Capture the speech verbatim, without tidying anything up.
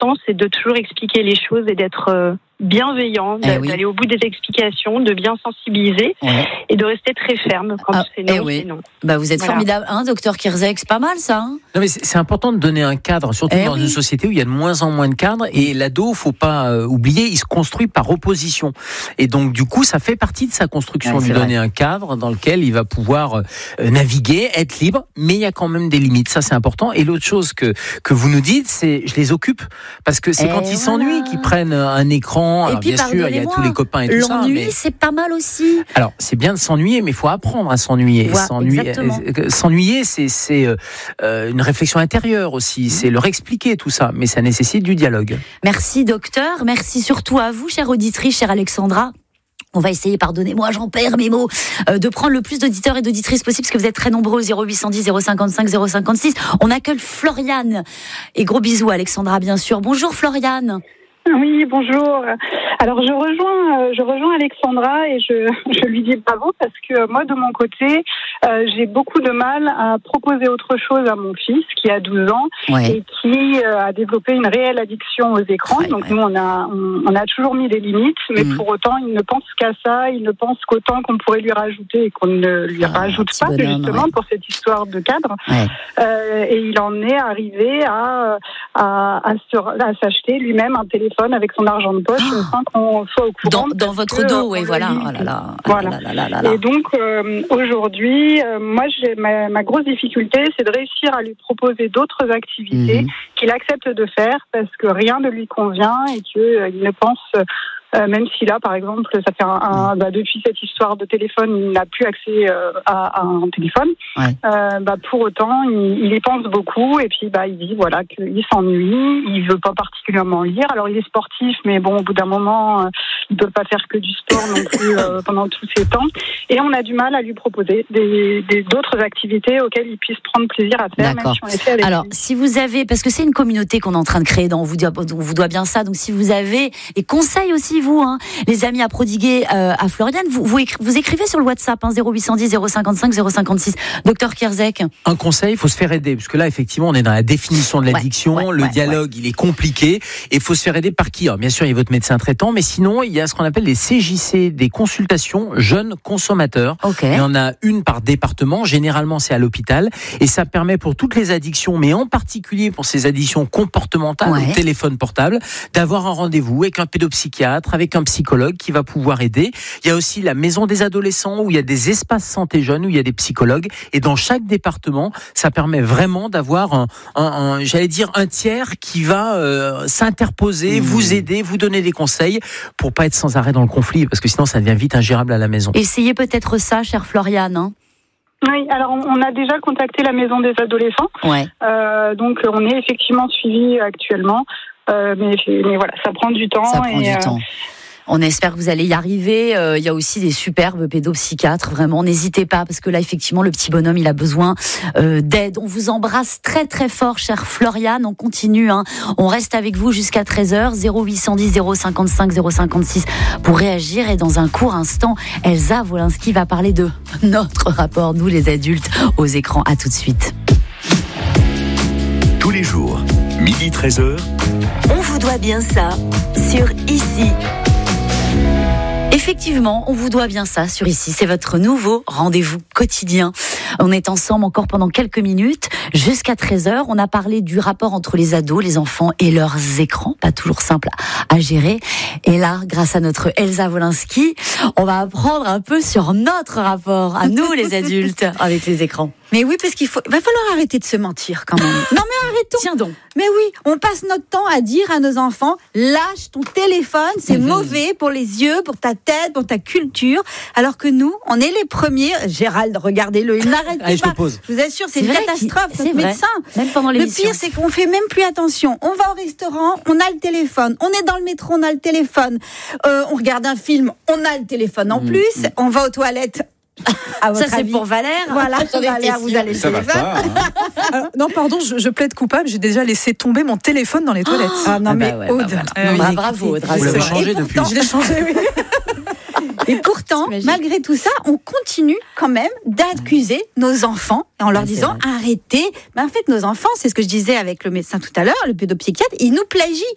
important, c'est de toujours expliquer les choses et d'être euh, bienveillant, eh oui. d'aller au bout des explications, de bien sensibiliser ouais. et de rester très ferme quand ah, c'est non, eh oui. c'est non. Bah vous êtes voilà. formidable, hein, docteur Kirzek, c'est pas mal ça. Hein non mais c'est, c'est important de donner un cadre, surtout eh dans oui. une société où il y a de moins en moins de cadres. Et l'ado, faut pas euh, oublier, il se construit par opposition. Et donc du coup, ça fait partie de sa construction, ouais, lui donner vrai. un cadre dans lequel il va pouvoir euh, naviguer, être libre. Mais il y a quand même des limites, ça c'est important. Et l'autre chose que que vous nous dites, c'est je les occupe parce que c'est eh quand voilà. ils s'ennuient qu'ils prennent un écran. Alors, bien sûr, il y a tous les copains et tout ça. L'ennui, mais... c'est pas mal aussi. Alors, c'est bien de s'ennuyer, mais il faut apprendre à s'ennuyer. Ouais, s'ennuyer, s'ennuyer, c'est, c'est euh, une réflexion intérieure aussi. Mmh. C'est leur expliquer tout ça, mais ça nécessite du dialogue. Merci, docteur. Merci surtout à vous, chère auditrice, chère Alexandra. On va essayer, pardonnez-moi, j'en perds mes mots, euh, de prendre le plus d'auditeurs et d'auditrices possible, parce que vous êtes très nombreux au zéro huit cent dix, zéro cinquante-cinq, zéro cinquante-six. On accueille Floriane. Et gros bisous, Alexandra, bien sûr. Bonjour, Floriane. Oui, bonjour. Alors je rejoins, je rejoins Alexandra et je, je lui dis bravo parce que moi de mon côté, euh, j'ai beaucoup de mal à proposer autre chose à mon fils qui a douze ans ouais. et qui euh, a développé une réelle addiction aux écrans. Ouais, Donc ouais. nous on a on, on a toujours mis des limites, mais mmh. pour autant il ne pense qu'à ça, il ne pense qu'autant qu'on pourrait lui rajouter et qu'on ne lui ah, rajoute pas bonhomme, justement ouais. pour cette histoire de cadre. Ouais. Euh, et il en est arrivé à à, à, se, à s'acheter lui-même un téléphone avec son argent de poche oh. sans qu'on soit au courant. Dans, dans votre dos, oui, voilà. Oh là là. Voilà. Là là là là. Et donc, euh, aujourd'hui, euh, moi, j'ai, ma, ma grosse difficulté, c'est de réussir à lui proposer d'autres activités mmh. qu'il accepte de faire parce que rien ne lui convient et qu'il euh, ne pense... Euh, même si là, par exemple, ça fait un, un bah, depuis cette histoire de téléphone, il n'a plus accès euh, à, à un téléphone. Ouais. Euh, bah, pour autant, il, il y pense beaucoup et puis bah, il dit voilà qu'il s'ennuie, il veut pas particulièrement lire. Alors il est sportif, mais bon, au bout d'un moment, euh, il peut pas faire que du sport non plus euh, pendant tous ces temps. Et on a du mal à lui proposer des, des d'autres activités auxquelles il puisse prendre plaisir à faire. D'accord. Même si on les fait avec Alors, lui. si vous avez, parce que c'est une communauté qu'on est en train de créer, dans on vous doit, on vous doit bien ça. Donc, si vous avez des conseils aussi. Vous, hein, les amis, à prodiguer euh, à Floriane, vous, vous, écri- vous écrivez sur le WhatsApp hein, zéro huit cent dix, zéro cinquante-cinq, zéro cinquante-six. Docteur Kirzek. Un conseil, il faut se faire aider, parce que là, effectivement, on est dans la définition de l'addiction, ouais, ouais, le ouais, dialogue, ouais. il est compliqué, et il faut se faire aider par qui ? Alors, bien sûr, il y a votre médecin traitant, mais sinon, il y a ce qu'on appelle les C J C, des consultations jeunes consommateurs. Okay. Il y en a une par département, généralement c'est à l'hôpital, et ça permet pour toutes les addictions, mais en particulier pour ces addictions comportementales, ouais. au téléphone portable, d'avoir un rendez-vous avec un pédopsychiatre, avec un psychologue qui va pouvoir aider. Il y a aussi la maison des adolescents où il y a des espaces santé jeunes, où il y a des psychologues. Et dans chaque département, ça permet vraiment d'avoir un, un, un j'allais dire, un tiers qui va euh, s'interposer, mmh. vous aider, vous donner des conseils pour pas être sans arrêt dans le conflit, parce que sinon ça devient vite ingérable à la maison. Essayez peut-être ça, chère Floriane. Hein. Oui, alors on a déjà contacté la maison des adolescents. Ouais. Euh, donc on est effectivement suivi actuellement. Euh, mais, mais voilà, ça prend du temps. Ça prend et, du euh, temps. On espère que vous allez y arriver. Euh, il y a aussi des superbes pédopsychiatres. Vraiment, n'hésitez pas, parce que là, effectivement, le petit bonhomme, il a besoin euh, d'aide. On vous embrasse très, très fort, chère Floriane. On continue. Hein. On reste avec vous jusqu'à treize heures. zéro huit cent dix, zéro cinquante-cinq, zéro cinquante-six pour réagir. Et dans un court instant, Elsa Wolinski va parler de notre rapport, nous les adultes, aux écrans. À tout de suite. Tous les jours, midi treize heures. On vous doit bien ça sur Ici. Effectivement, on vous doit bien ça sur Ici. C'est votre nouveau rendez-vous quotidien. On est ensemble encore pendant quelques minutes, jusqu'à treize heures. On a parlé du rapport entre les ados, les enfants et leurs écrans. Pas toujours simple à gérer. Et là, grâce à notre Elsa Wolinski, on va apprendre un peu sur notre rapport à nous, les adultes, avec les écrans. Mais oui, parce qu'il faut, va falloir arrêter de se mentir quand même. Non mais arrêtons. Tiens donc. Mais oui, on passe notre temps à dire à nos enfants, lâche ton téléphone, c'est mmh. mauvais pour les yeux, pour ta tête, pour ta culture. Alors que nous, on est les premiers. Gérald, regardez-le, il n'arrête Allez, pas. Je, pose. je vous assure, c'est, c'est une catastrophe. C'est notre médecin. Même pendant l'émission. Le pire, c'est qu'on fait même plus attention. On va au restaurant, on a le téléphone. On est dans le métro, on a le téléphone. Euh, on regarde un film, on a le téléphone en mmh. plus. On va aux toilettes. À ça, c'est avis. Pour Valère. Voilà, Valère, vous allez le ça va pas, hein. Alors, non, pardon, je, je plaide coupable. J'ai déjà laissé tomber mon téléphone dans les toilettes. Ah, ah non, ah mais bah ouais, Aude. Bah voilà. euh, bah, bravo, Aude. Vous l'avez changé pourtant, depuis. Je l'ai changé, oui. Et pourtant, malgré tout ça, on continue quand même d'accuser nos enfants en leur ah, disant arrêtez. Ben, en fait, nos enfants, c'est ce que je disais avec le médecin tout à l'heure, le pédopsychiatre, ils nous plagient.